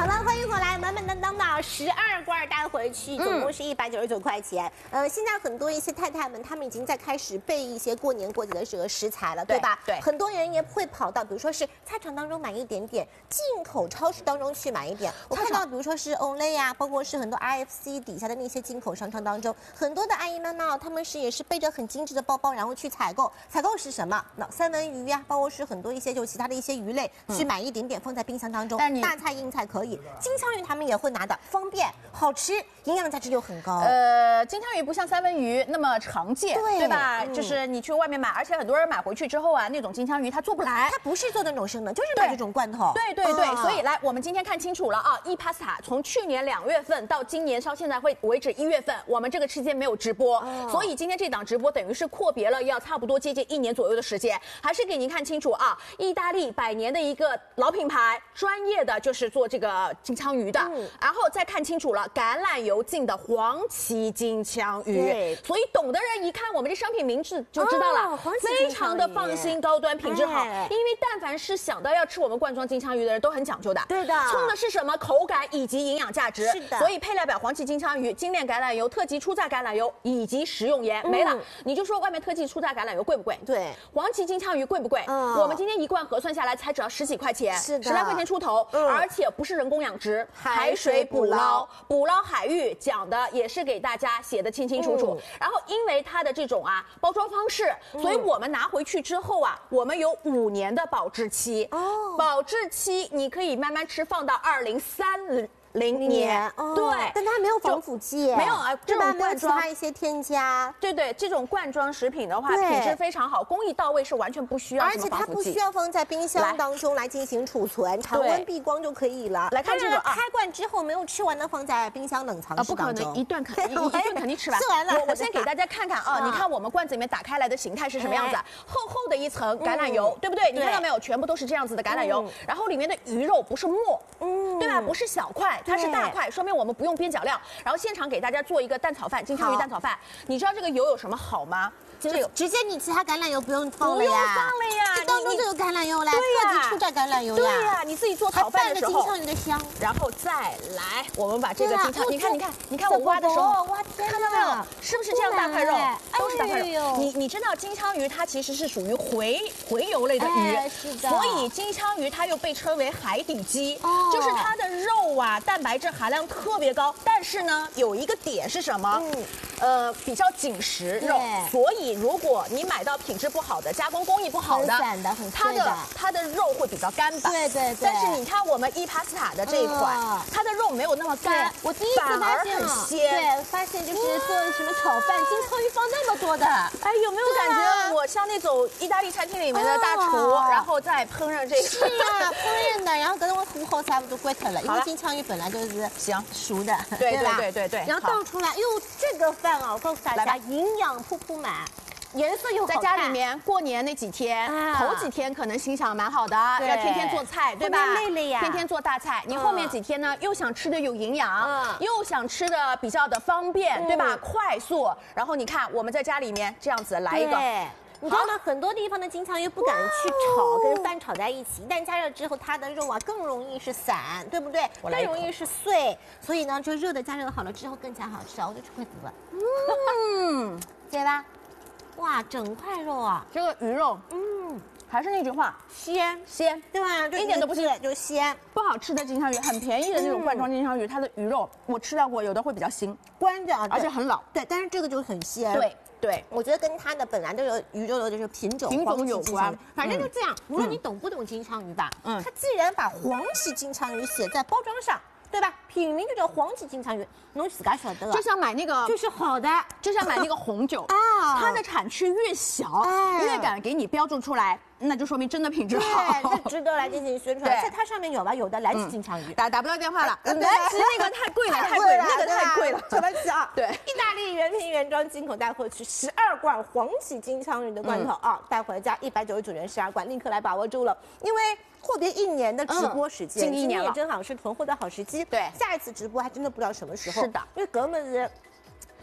好了，欢迎回来，满满当当的12罐带回去，总共是199块钱。现在很多一些太太们，她们已经在开始备一些过年过节的这个食材了，对吧？ 对， 很多人也会跑到，比如说是菜场当中买一点点，进口超市当中去买一点。我看到，比如说是 Olay 啊，包括是很多 RFC 底下的那些进口商场当中，很多的阿姨妈妈，她们也是背着很精致的包包，然后去采购。采购是什么？那三文鱼呀，包括是很多一些就其他的一些鱼类，去买一点点放在冰箱当中。大菜硬菜可以，金枪鱼他们也会拿的，方便好吃，营养价值又很高。 金枪鱼不像三文鱼那么常见，对吧？就是你去外面买，而且很多人买回去之后啊，那种金枪鱼它做不来， 它不是做那种生的，就是买这种罐头。 对，所以来，我们今天看清楚了啊，ePasta 从去年2月份到今年到现在为止1月份，我们这个期间没有直播，所以今天这档直播等于是阔别了要差不多接近1年左右的时间，还是给您看清楚啊，意大利100年的一个老品牌，专业的就是做这个金枪鱼的，然后再看清楚了橄榄油浸的黄鳍金枪鱼，所以懂的人一看我们这商品名字就知道了，非常的放心，高端，品质好。因为但凡是想到要吃我们罐装金枪鱼的人都很讲究的， 对的， 冲的是什么口感以及营养价值， 是的。 所以配料表黄鳍金枪鱼、精炼橄榄油、特级初榨橄榄油以及食用盐没了，你就说外面特级初榨橄榄油贵不贵？ 对， 黄鳍金枪鱼贵不贵？我们今天一罐核算下来才只要10几块钱， 是的 ，10来块钱出头，而且不是人工养殖，海水捕捞海域，讲的也是给大家写的清清楚楚。然后因为它的这种包装方式，所以我们拿回去之后啊，我们有5年的保质期，保质期你可以慢慢吃，放到2030年，对， 但它没有防腐剂， 没有这种罐装它一些添加， 对，这种罐装食品的话，品质非常好，工艺到位，是完全不需要什么防腐剂， 而且它不需要放在冰箱当中来进行储存，常温闭光就可以了。来看这个开罐之后没有吃完的放在冰箱冷藏室当中， 不可能，一顿肯定吃完。 吃完了， 我先给大家看看啊，你看我们罐子里面打开来的形态是什么样子？厚厚的一层橄榄油，对不对？你看到没有？全部都是这样子的橄榄油，然后里面的鱼肉不是末，对吧？不是小块，它是大块，说明我们不用边角料。然后现场给大家做一个蛋炒饭，金枪鱼蛋炒饭。你知道这个油有什么好吗？ 这个直接你其他橄榄油不用放了呀，当中就有橄榄油啦，特级初榨橄榄油呀， 对呀，你自己做炒饭的时候， 金枪鱼的香。 然后再来，我们把这个金枪，你看我挖的时候， 哇， 看到没有？是不是这样大块肉？都是大块肉。你知道金枪鱼它其实是属于洄游类的鱼， 是的。 所以金枪鱼它又被称为海底鸡，就是它的肉啊，蛋白质含量特别高。但是呢，有一个点是什么？比较紧实肉，所以如果你买到品质不好的、加工工艺不好的，它的肉会比较干巴。 对。 但是你看我们ePasta的这一款，它的肉没有那么干， 我第一次发现， 很鲜。 对，发现就是做什么炒饭，金枪鱼放那么多的， 哎，有没有感觉我像那种意大利餐厅里面的大厨，然后再烹饪这个？ 是呀，烹饪的，然后跟我糊好差不多关掉了，因为金枪鱼本来就是熟的， 对。 然后倒出来，哟，这个饭啊，我告诉大家，营养铺铺满。颜色又好看， 在家里面过年那几天，头几天可能心想蛮好的，要天天做菜，对吧？ 累了呀， 天天做大菜。你后面几天呢，又想吃的有营养，又想吃的比较的方便，对吧？快速。然后你看我们在家里面这样子来一个。 你知道吗？很多地方的金枪鱼不敢去炒，跟饭炒在一起，一旦加热之后，它的肉啊更容易是散，对不对？更容易是碎。所以呢，这热的加热好了之后更加好吃啊！我就吃筷子了，对吧？哇，整块肉啊， 这个鱼肉，还是那句话，鲜， 对吧？ 一点都不腥， 就鲜。 不好吃的金枪鱼，很便宜的那种罐装金枪鱼，它的鱼肉我吃到过，有的会比较腥， 关着， 而且很老。 对，但是这个就很鲜。 对， 我觉得跟它的本来这个鱼肉的这个品种有关，反正就这样。无论你懂不懂金枪鱼吧，它既然把黄鳍金枪鱼写在包装上，对吧？品名就叫黄鳍金枪鱼，侬自家晓得， 就像买那个就是好的， 就像买那个红酒啊，它的产区越小，越敢给你标注出来。那就说明真的品质好， 这值得来进行宣传。在它上面有吧？有的蓝鳍金枪鱼， 打不到电话了。蓝鳍那个太贵了，那个太贵了， 开玩笑。 对， 意大利原瓶原装进口带回去12罐黄鳍金枪鱼的罐头啊，带回家199元12罐，立刻来把握住了，因为阔别1年的直播时间， 近1年了， 正好是囤货的好时机。 对， 下一次直播还真的不知道什么时候。 是的， 因为根本是。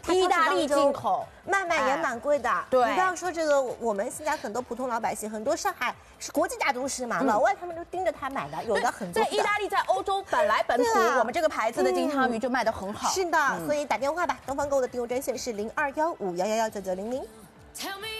意大利进口， 卖也蛮贵的。 对， 你不要说这个，我们现在很多普通老百姓，很多上海是国际大都市嘛，老外他们都盯着它买的，有的很多。 在意大利，在欧洲本土我们这个牌子的金枪鱼就卖得很好。 是的，所以打电话吧，东方购物的订购专线是0215119900。